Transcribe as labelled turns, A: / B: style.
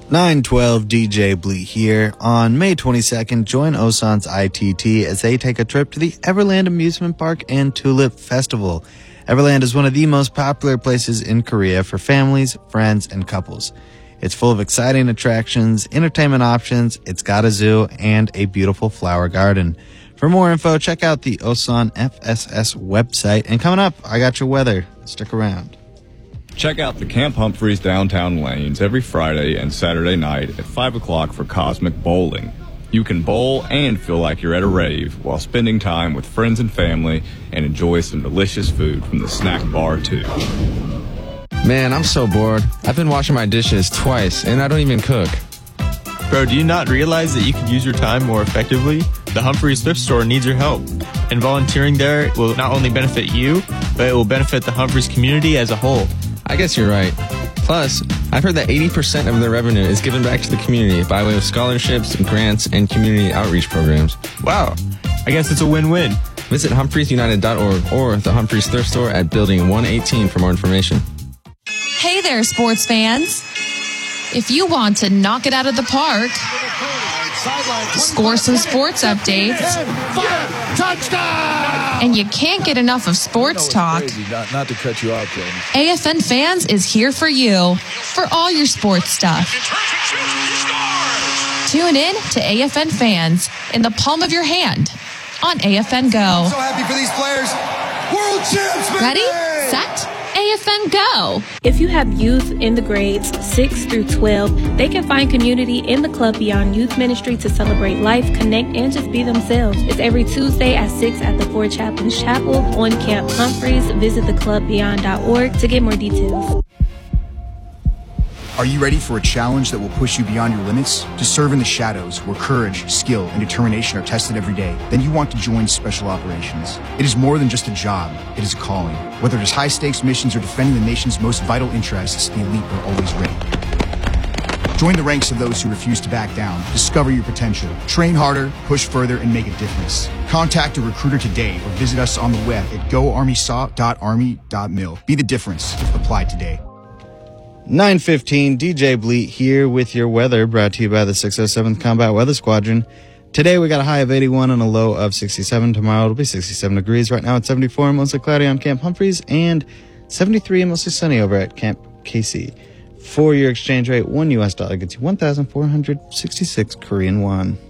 A: 912 DJ Bleat here. On May 22nd, join Osan's ITT as they take a trip to the Everland Amusement Park and Tulip Festival. Everland is one of the most popular places in Korea for families, friends, and couples. It's full of exciting attractions, entertainment options, it's got a zoo, and a beautiful flower garden. For more info, check out the Osan FSS website. And coming up, I got your weather. Stick around.
B: Check out the Camp Humphreys downtown lanes every Friday and Saturday night at 5 o'clock for Cosmic Bowling. You can bowl and feel like you're at a rave while spending time with friends and family and enjoy some delicious food from the snack bar, too.
C: Man, I'm so bored. I've been washing my dishes twice, and I don't even cook.
D: Bro, do you not realize that you can use your time more effectively? The Humphreys Thrift Store needs your help. And volunteering there will not only benefit you, but it will benefit the Humphreys community as a whole.
C: I guess you're right. Plus, I've heard that 80% of their revenue is given back to the community by way of scholarships, grants, and community outreach programs.
D: Wow, I guess it's a win-win.
C: Visit HumphreysUnited.org or the Humphreys Thrift Store at Building 118 for more information.
E: Hey there, sports fans. If you want to knock it out of the park, score some sports updates, and you can't get enough of sports talk,
F: not to cut you off, Jamie.
E: AFN Fans is here for you for all your sports stuff. Tune in to AFN Fans in the palm of your hand on AFN Go.
F: I'm so happy for these players. World champs, baby!
E: Ready, set, AFN Go.
G: If you have youth in the grades 6 through 12, they can find community in the Club Beyond Youth Ministry to celebrate life, connect, and just be themselves. It's every Tuesday at 6 at the Fort Chaplains Chapel on Camp Humphreys. Visit theclubbeyond.org to get more details.
H: Are you ready for a challenge that will push you beyond your limits? To serve in the shadows, where courage, skill, and determination are tested every day, then you want to join Special Operations. It is more than just a job, it is a calling. Whether it is high-stakes missions or defending the nation's most vital interests, the elite are always ready. Join the ranks of those who refuse to back down. Discover your potential. Train harder, push further, and make a difference. Contact a recruiter today or visit us on the web at goarmysaw.army.mil. Be the difference. Apply today.
A: 9:15, DJ Bleat here with your weather, brought to you by the 607th Combat Weather Squadron. Today we got a high of 81 and a low of 67. Tomorrow it'll be 67 degrees. Right now it's 74 and mostly cloudy on Camp Humphreys, and 73 and mostly sunny over at Camp Casey. For your exchange rate, $1 US gets you 1,466 Korean won.